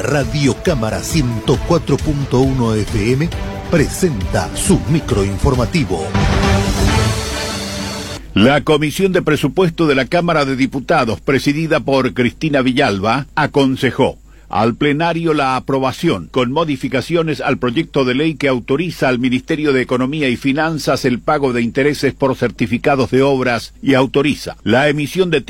Radio Cámara 104.1 FM presenta su microinformativo. La Comisión de Presupuesto de la Cámara de Diputados, presidida por Cristina Villalba, aconsejó al plenario la aprobación, con modificaciones al proyecto de ley que autoriza al Ministerio de Economía y Finanzas el pago de intereses por certificados de obras y autoriza la emisión de